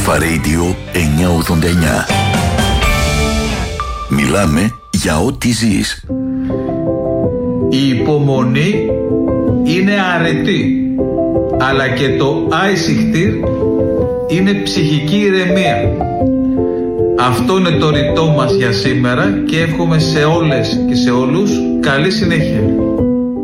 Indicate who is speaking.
Speaker 1: Αλφα Radio 989. Μιλάμε για ό,τι ζεις.
Speaker 2: Η υπομονή είναι αρετή, αλλά και το άισιχτήρ είναι ψυχική ηρεμία. Αυτό είναι το ρητό μας για σήμερα και εύχομαι σε όλες και σε όλους καλή συνέχεια.